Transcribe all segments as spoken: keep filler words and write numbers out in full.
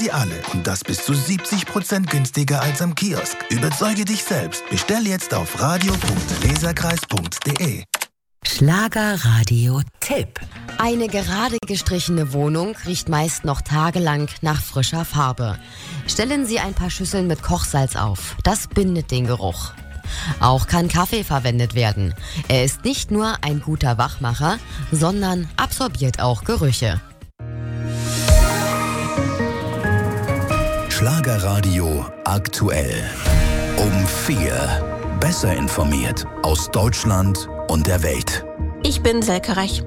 sie alle und das bis zu siebzig Prozent günstiger als am Kiosk. Überzeuge dich selbst. Bestell jetzt auf radio punkt leserkreis punkt de. Schlagerradio-Tipp. Eine gerade gestrichene Wohnung riecht meist noch tagelang nach frischer Farbe. Stellen Sie ein paar Schüsseln mit Kochsalz auf. Das bindet den Geruch. Auch kann Kaffee verwendet werden. Er ist nicht nur ein guter Wachmacher, sondern absorbiert auch Gerüche. Schlagerradio aktuell. Um vier. Besser informiert aus Deutschland und der Welt. Ich bin Selke Rech.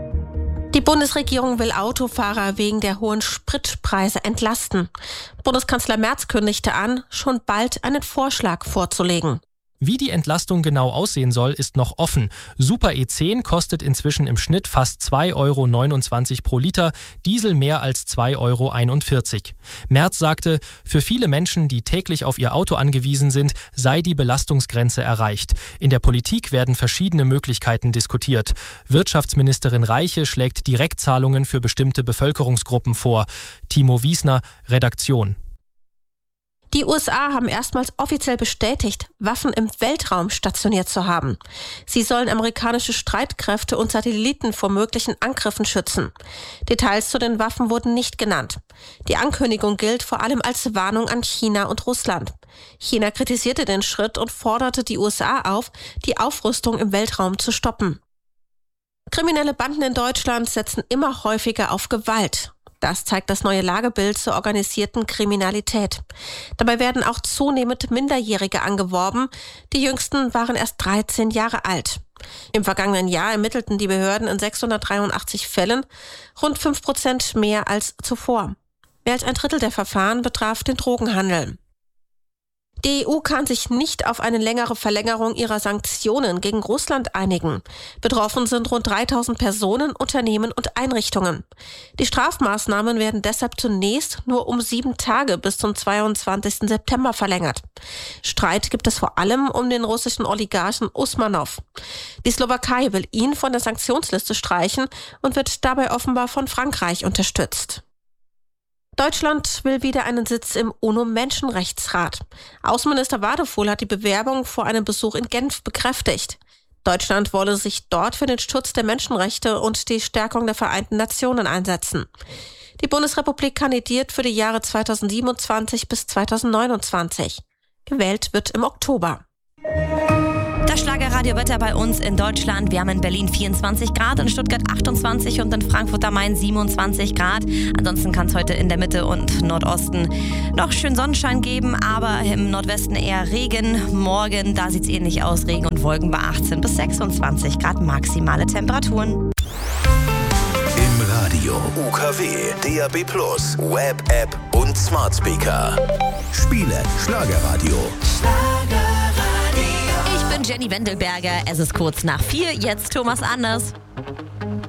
Die Bundesregierung will Autofahrer wegen der hohen Spritpreise entlasten. Bundeskanzler Merz kündigte an, schon bald einen Vorschlag vorzulegen. Wie die Entlastung genau aussehen soll, ist noch offen. Super E zehn kostet inzwischen im Schnitt fast zwei Euro neunundzwanzig pro Liter, Diesel mehr als zwei Euro einundvierzig. Merz sagte, für viele Menschen, die täglich auf ihr Auto angewiesen sind, sei die Belastungsgrenze erreicht. In der Politik werden verschiedene Möglichkeiten diskutiert. Wirtschaftsministerin Reiche schlägt Direktzahlungen für bestimmte Bevölkerungsgruppen vor. Timo Wiesner, Redaktion. Die U S A haben erstmals offiziell bestätigt, Waffen im Weltraum stationiert zu haben. Sie sollen amerikanische Streitkräfte und Satelliten vor möglichen Angriffen schützen. Details zu den Waffen wurden nicht genannt. Die Ankündigung gilt vor allem als Warnung an China und Russland. China kritisierte den Schritt und forderte die U S A auf, die Aufrüstung im Weltraum zu stoppen. Kriminelle Banden in Deutschland setzen immer häufiger auf Gewalt. Das zeigt das neue Lagebild zur organisierten Kriminalität. Dabei werden auch zunehmend Minderjährige angeworben. Die jüngsten waren erst dreizehn Jahre alt. Im vergangenen Jahr ermittelten die Behörden in sechshundertdreiundachtzig Fällen, rund fünf Prozent mehr als zuvor. Mehr als ein Drittel der Verfahren betraf den Drogenhandel. Die E U kann sich nicht auf eine längere Verlängerung ihrer Sanktionen gegen Russland einigen. Betroffen sind rund dreitausend Personen, Unternehmen und Einrichtungen. Die Strafmaßnahmen werden deshalb zunächst nur um sieben Tage bis zum zweiundzwanzigsten September verlängert. Streit gibt es vor allem um den russischen Oligarchen Usmanov. Die Slowakei will ihn von der Sanktionsliste streichen und wird dabei offenbar von Frankreich unterstützt. Deutschland will wieder einen Sitz im UNO-Menschenrechtsrat. Außenminister Wadefuhl hat die Bewerbung vor einem Besuch in Genf bekräftigt. Deutschland wolle sich dort für den Schutz der Menschenrechte und die Stärkung der Vereinten Nationen einsetzen. Die Bundesrepublik kandidiert für die Jahre zweitausendsiebenundzwanzig bis zweitausendneunundzwanzig. Gewählt wird im Oktober. Das Schlagerradiowetter bei uns in Deutschland. Wir haben in Berlin vierundzwanzig Grad, in Stuttgart achtundzwanzig und in Frankfurt am Main siebenundzwanzig Grad. Ansonsten kann es heute in der Mitte und Nordosten noch schön Sonnenschein geben, aber im Nordwesten eher Regen. Morgen, da sieht es ähnlich aus, Regen und Wolken bei achtzehn bis sechsundzwanzig Grad maximale Temperaturen. Im Radio, U K W, D A B plus, Web, App und Smart Speaker. Spiele Schlagerradio. Ich bin Jenny Wendelberger. Es ist kurz nach vier. Jetzt Thomas Anders.